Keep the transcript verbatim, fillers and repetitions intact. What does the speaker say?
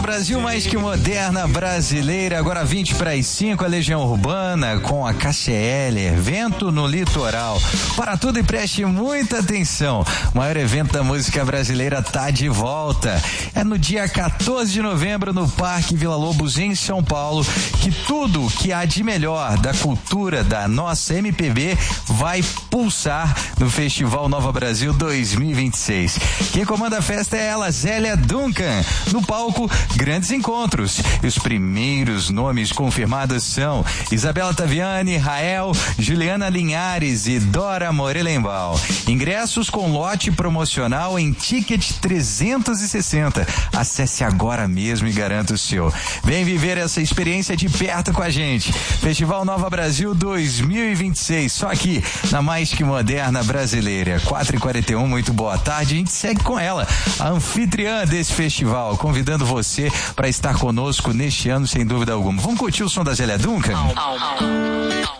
Brasil mais que moderna brasileira, agora vinte para as cinco, a Legião Urbana com a K C L, evento no litoral. Para tudo e preste muita atenção, o maior evento da música brasileira tá de volta. É no dia quatorze de novembro no Parque Vila Lobos, em São Paulo, que tudo que há de melhor da cultura da nossa M P B vai pulsar no Festival Nova Brasil dois mil e vinte e seis. Quem comanda a festa é ela, Zélia Duncan. No palco, grandes encontros. E os primeiros nomes confirmados são Isabela Taviani, Rael, Juliana Linhares e Dora Morelenbaum. Ingressos com lote promocional em Ticket trezentos e sessenta. Acesse agora mesmo e garanta o seu. Vem viver essa experiência de perto com a gente. Festival Nova Brasil dois mil e vinte e seis, só aqui na mais que moderna brasileira. quatro e quarenta e um, muito boa tarde. A gente segue com ela, a anfitriã desse festival, convidando você para estar conosco neste ano, sem dúvida alguma. Vamos curtir o som da Zélia Duncan?